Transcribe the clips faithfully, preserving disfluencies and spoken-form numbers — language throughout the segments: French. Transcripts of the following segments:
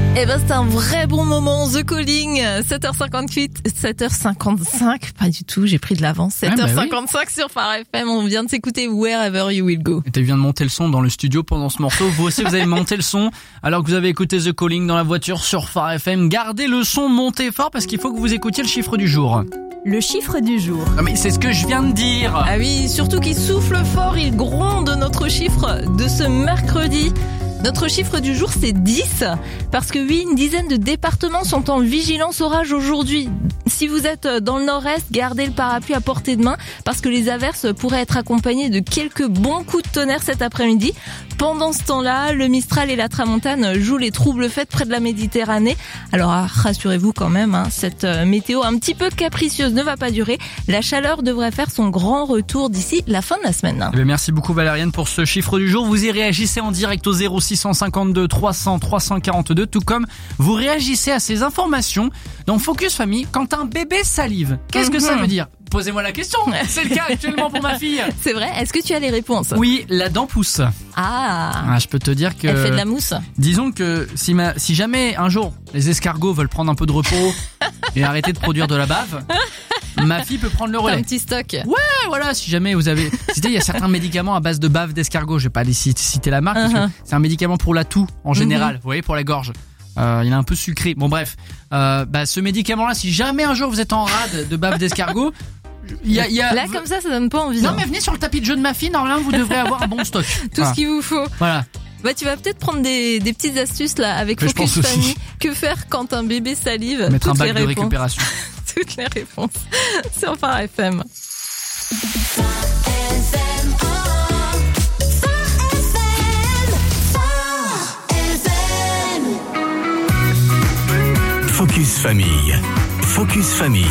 Eh ben, c'est un vrai bon moment. The Calling, sept heures cinquante-huit, sept heures cinquante-cinq, pas du tout, j'ai pris de l'avance. sept heures cinquante-cinq ah bah oui. Sur Phare F M, on vient de s'écouter Wherever You Will Go. Et tu viens de monter le son dans le studio pendant ce morceau. Vous aussi, vous avez monté le son alors que vous avez écouté The Calling dans la voiture sur Phare F M. Gardez le son monté fort parce qu'il faut que vous écoutiez le chiffre du jour. Le chiffre du jour. Ah mais c'est ce que je viens de dire. Ah oui, surtout qu'il souffle fort, il gronde notre chiffre de ce mercredi. Notre chiffre du jour, c'est dix, parce que oui, une dizaine de départements sont en vigilance orage aujourd'hui. Si vous êtes dans le nord-est, gardez le parapluie à portée de main, parce que les averses pourraient être accompagnées de quelques bons coups de tonnerre cet après-midi. Pendant ce temps-là, le Mistral et la Tramontane jouent les troubles faits près de la Méditerranée. Alors rassurez-vous quand même, hein, cette météo un petit peu capricieuse ne va pas durer. La chaleur devrait faire son grand retour d'ici la fin de la semaine. Eh bien, merci beaucoup Valériane pour ce chiffre du jour. Vous y réagissez en direct au zéro six cent cinquante-deux trois cents trois cent quarante-deux, tout comme vous réagissez à ces informations dans Focus Famille quand un bébé salive. Qu'est-ce que mmh. ça veut dire ? Posez-moi la question, c'est le cas actuellement pour ma fille. C'est vrai, est-ce que tu as les réponses ? Oui, la dent pousse. Ah, ah Je peux te dire que... Elle fait de la mousse. Disons que si, ma, si jamais un jour les escargots veulent prendre un peu de repos et arrêter de produire de la bave, ma fille peut prendre le relais. Un petit stock. Ouais, voilà, si jamais vous avez... Il y a certains médicaments à base de bave d'escargot, je vais pas aller citer la marque, uh-huh. parce que c'est un médicament pour la toux en général, uh-huh. vous voyez, pour la gorge. Euh, il est un peu sucré. Bon bref, euh, bah, ce médicament-là, si jamais un jour vous êtes en rade de bave d'escargot... Y a, y a... Là comme ça, ça donne pas envie. Non mais venez sur le tapis de jeu de ma fille, normalement vous devrez avoir un bon stock. Tout voilà. ce qu'il vous faut. Voilà. Bah tu vas peut-être prendre des, des petites astuces là avec mais Focus Famille. Que faire quand un bébé salive? Mettre Toutes un bac les de réponses. récupération. Toutes les réponses sur Phare F M. Focus Famille. Focus Famille.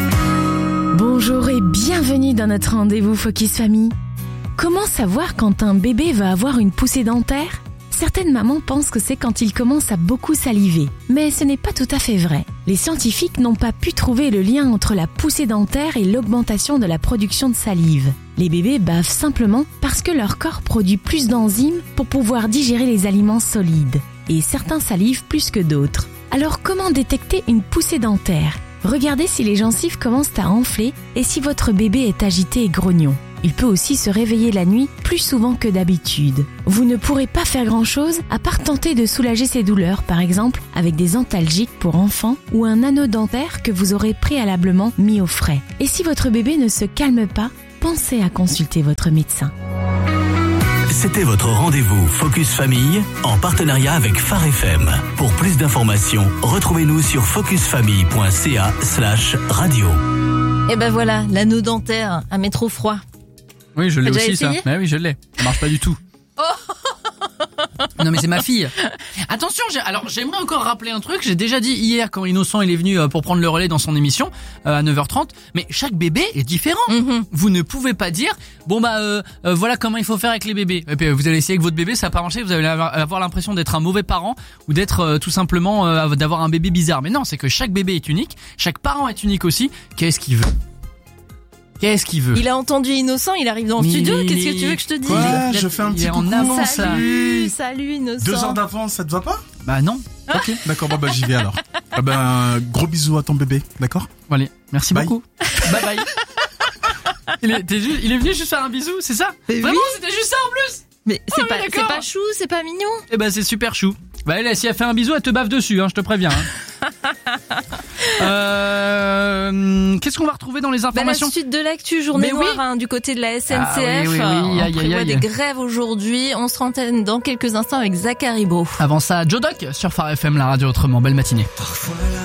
Bonjour et bienvenue dans notre rendez-vous Focus Famille. Comment savoir quand un bébé va avoir une poussée dentaire ? Certaines mamans pensent que c'est quand il commence à beaucoup saliver, mais ce n'est pas tout à fait vrai. Les scientifiques n'ont pas pu trouver le lien entre la poussée dentaire et l'augmentation de la production de salive. Les bébés bavent simplement parce que leur corps produit plus d'enzymes pour pouvoir digérer les aliments solides, et certains salivent plus que d'autres. Alors comment détecter une poussée dentaire ? Regardez si les gencives commencent à enfler et si votre bébé est agité et grognon. Il peut aussi se réveiller la nuit plus souvent que d'habitude. Vous ne pourrez pas faire grand-chose à part tenter de soulager ses douleurs, par exemple avec des antalgiques pour enfants ou un anneau dentaire que vous aurez préalablement mis au frais. Et si votre bébé ne se calme pas, pensez à consulter votre médecin. C'était votre rendez-vous Focus Famille en partenariat avec Phare F M. Pour plus d'informations, retrouvez-nous sur focusfamille.ca slash radio. Et ben voilà, l'anneau dentaire à mettre au froid. Oui, je l'ai T'as aussi ça. Mais oui, je l'ai. Ça marche pas du tout. Oh non mais c'est ma fille. Attention, j'ai, alors j'aimerais encore rappeler un truc. J'ai déjà dit hier quand Innocent il est venu pour prendre le relais dans son émission euh, à neuf heures trente. Mais chaque bébé est différent. Mm-hmm. Vous ne pouvez pas dire bon bah euh, euh, voilà comment il faut faire avec les bébés. Et puis vous allez essayer avec votre bébé, ça va pas marcher. Vous allez avoir l'impression d'être un mauvais parent ou d'être euh, tout simplement euh, d'avoir un bébé bizarre. Mais non, c'est que chaque bébé est unique. Chaque parent est unique aussi. Qu'est-ce qu'il veut? Qu'est-ce qu'il veut? Il a entendu Innocent, il arrive dans le studio, mais, qu'est-ce que tu veux que je te dise? Quoi? Je fais un petit coucou. En avance, salut, salut Innocent. Deux heures d'avance, ça te va pas? Bah non. Ok, d'accord, bah, bah j'y vais alors. Ah ben, gros bisous à ton bébé, d'accord? Bon, allez, merci bye. beaucoup. Bye bye. il, est, t'es juste, il est venu juste faire un bisou, c'est ça? Mais Vraiment, oui. C'était juste ça en plus? Mais c'est, oh, pas, mais c'est pas chou, c'est pas mignon? Eh ben c'est super chou. Bah elle, si elle fait un bisou, elle te bave dessus, hein, je te préviens. Hein. euh, qu'est-ce qu'on va retrouver dans les informations? Bah, la suite de l'actu, journée Mais noire oui. hein, du côté de la S N C F. Ah, oui, oui, oui. On Aïe, prévoit aïe, aïe. des grèves aujourd'hui. On se renseigne dans quelques instants avec Zachary Beau. Avant ça, Joe Doc sur Phare F M, la radio autrement. Belle matinée. Parfois